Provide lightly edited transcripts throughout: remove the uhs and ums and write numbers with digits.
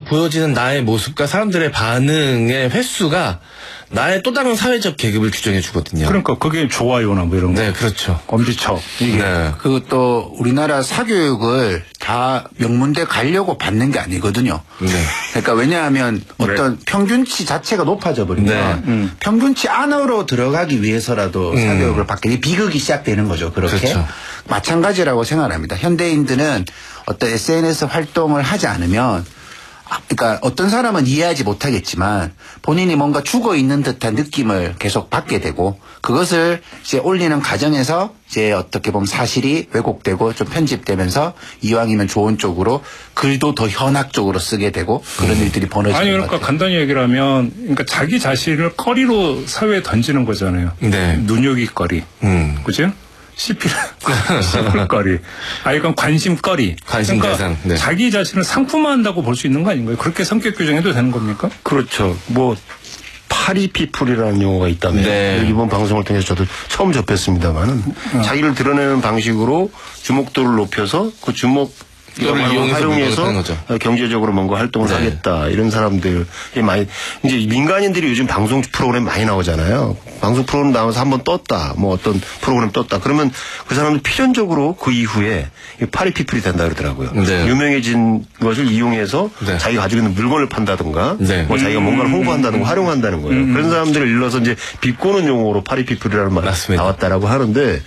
보여지는 나의 모습과 사람들의 반응의 횟수가 나의 또 다른 사회적 계급을 규정해 주거든요. 그러니까 그게 좋아요나 뭐 이런 거. 네, 그렇죠. 엄지척. 이게. 네. 그리고 또 우리나라 사교육을 다 명문대 가려고 받는 게 아니거든요. 네. 그러니까 왜냐하면 어떤 평균치 자체가 높아져 버리면 평균치 안으로 들어가기 위해서라도 사교육을 받게 비극이 시작되는 거죠. 그렇게. 그렇죠. 마찬가지라고 생각합니다. 현대인들은 어떤 SNS 활동을 하지 않으면 그러니까 어떤 사람은 이해하지 못하겠지만 본인이 뭔가 죽어 있는 듯한 느낌을 계속 받게 되고 그것을 이제 올리는 과정에서 이제 어떻게 보면 사실이 왜곡되고 좀 편집되면서 이왕이면 좋은 쪽으로 글도 더 현학적으로 쓰게 되고 그런 일들이 벌어지는 아니 것 그러니까 같아요. 간단히 얘기를 하면 그러니까 자기 자신을 거리로 사회에 던지는 거잖아요. 네. 눈요깃거리. 그죠? 시필거리. 이건 관심거리. 관심 그러니까 대상. 네. 자기 자신을 상품화한다고 볼 수 있는 거 아닌가요? 그렇게 성격 규정해도 되는 겁니까? 그렇죠. 뭐 파리피플이라는 용어가 있다면 네. 이번 방송을 통해서 저도 처음 접했습니다만은 자기를 드러내는 방식으로 주목도를 높여서 그 주목도를 활용해서 경제적으로 뭔가 활동을 하겠다 이런 사람들이 많이 이제 민간인들이 요즘 방송 프로그램 많이 나오잖아요. 방송 프로그램 나와서 한번 떴다 뭐 어떤 프로그램 떴다 그러면 그 사람들 필연적으로 그 이후에 파리피플이 된다 그러더라고요. 네. 유명해진 것을 이용해서 네. 자기가 가지고 있는 물건을 판다든가 네. 뭐 자기가 뭔가를 홍보한다든가 활용한다는 거예요. 그런 사람들을 일러서 이제 비꼬는 용어로 파리피플이라는 말이 맞습니다. 나왔다라고 하는데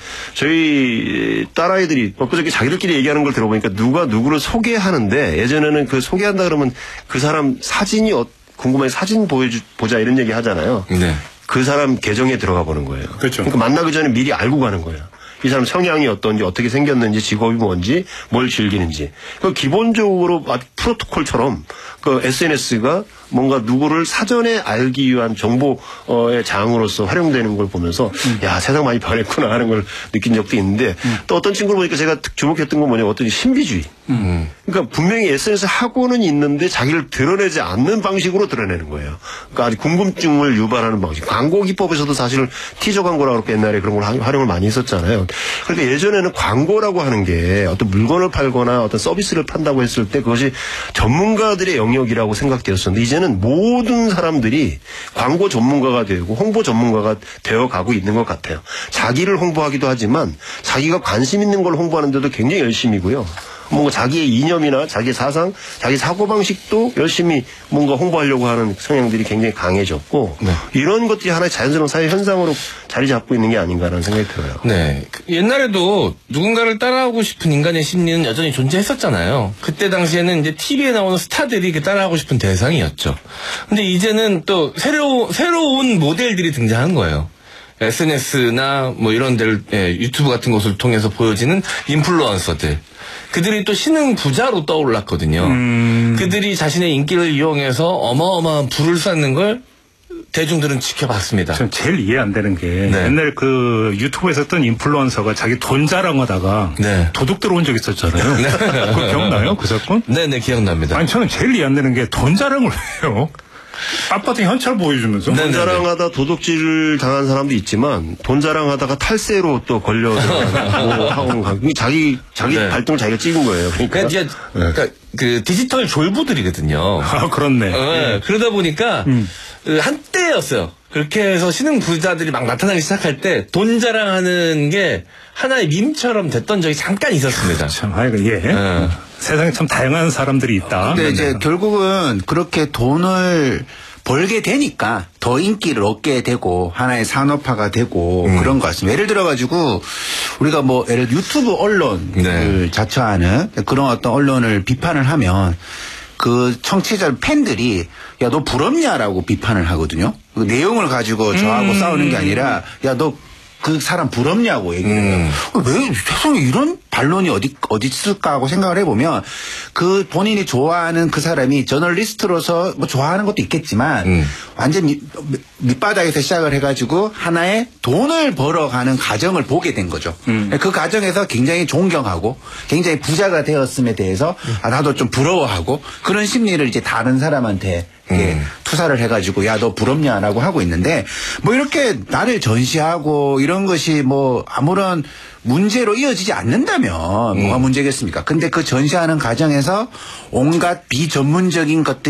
저희 딸아이들이 엊그저께 자기들끼리 얘기하는 걸 들어보니까 누가 누구를 소개하는데 예전에는 그 소개한다 그러면 그 사람 사진이 궁금해 사진 보자 이런 얘기 하잖아요. 네. 그 사람 계정에 들어가 보는 거예요. 그렇죠. 그러니까 만나기 전에 미리 알고 가는 거예요. 이 사람 성향이 어떤지 어떻게 생겼는지 직업이 뭔지 뭘 즐기는지. 그 기본적으로 프로토콜처럼 그 SNS가 뭔가 누구를 사전에 알기 위한 정보의 장으로서 활용되는 걸 보면서 야 세상 많이 변했구나 하는 걸 느낀 적도 있는데 또 어떤 친구를 보니까 제가 주목했던 건 뭐냐면 어떤 신비주의. 그러니까 분명히 SNS 하고는 있는데 자기를 드러내지 않는 방식으로 드러내는 거예요. 그러니까 아주 궁금증을 유발하는 방식. 광고 기법에서도 사실 티저 광고라고 그렇게 옛날에 그런 걸 활용을 많이 했었잖아요. 그러니까 예전에는 광고라고 하는 게 어떤 물건을 팔거나 어떤 서비스를 판다고 했을 때 그것이 전문가들의 영역이라고 생각되었었는데 이제는 모든 사람들이 광고 전문가가 되고 홍보 전문가가 되어가고 있는 것 같아요. 자기를 홍보하기도 하지만 자기가 관심 있는 걸 홍보하는데도 굉장히 열심이고요. 뭔가 자기의 이념이나 자기의 사상, 자기 사고방식도 열심히 뭔가 홍보하려고 하는 성향들이 굉장히 강해졌고 이런 것들이 하나의 자연스러운 사회 현상으로 자리 잡고 있는 게 아닌가라는 생각이 들어요. 네. 옛날에도 누군가를 따라하고 싶은 인간의 심리는 여전히 존재했었잖아요. 그때 당시에는 이제 TV에 나오는 스타들이 따라하고 싶은 대상이었죠. 근데 이제는 또 새로운 모델들이 등장한 거예요. SNS나 뭐 이런 데를 유튜브 같은 것을 통해서 보여지는 인플루언서들. 그들이 또 신흥 부자로 떠올랐거든요. 그들이 자신의 인기를 이용해서 어마어마한 부를 쌓는 걸 대중들은 지켜봤습니다. 전 제일 이해 안 되는 게 옛날 그 유튜브에서 했던 인플루언서가 자기 돈 자랑하다가 도둑 들어온 적 있었잖아요. 그거 기억나요? 그 사건? 네네 기억납니다. 아니 저는 제일 이해 안 되는 게 돈 자랑을 해요. 아파트 현찰 보여주면서. 돈 자랑하다 도둑질 당한 사람도 있지만 돈 자랑하다가 탈세로 또 걸려 하고 자기 발등을 자기가 찍은 거예요. 그러니까 그 디지털 졸부들이거든요. 아 그렇네. 그러다 보니까 한때였어요. 그렇게 해서 신흥 부자들이 막 나타나기 시작할 때 돈 자랑하는 게 하나의 밈처럼 됐던 적이 잠깐 있었습니다. 참, 세상에 참 다양한 사람들이 있다. 근데 이제 결국은 그렇게 돈을 벌게 되니까 더 인기를 얻게 되고 하나의 산업화가 되고 그런 것 같습니다. 예를 들어가지고 우리가 뭐 예를 들어 유튜브 언론을 자처하는 그런 어떤 언론을 비판을 하면 그 청취자 팬들이 야 너 부럽냐라고 비판을 하거든요. 그 내용을 가지고 저하고 싸우는 게 아니라 야 너 그 사람 부럽냐고 얘기를 해요. 왜 세상에 이런 반론이 어디 있을까 하고 생각을 해보면 그 본인이 좋아하는 그 사람이 저널리스트로서 뭐 좋아하는 것도 있겠지만 완전 밑바닥에서 시작을 해가지고 하나의 돈을 벌어가는 과정을 보게 된 거죠. 그 과정에서 굉장히 존경하고 굉장히 부자가 되었음에 대해서 나도 좀 부러워하고 그런 심리를 이제 다른 사람한테 투사를 해가지고 야 너 부럽냐라고 하고 있는데 뭐 이렇게 나를 전시하고 이런 것이 뭐 아무런 문제로 이어지지 않는다면 뭐가 문제겠습니까? 근데 그 전시하는 과정에서 온갖 비전문적인 것들이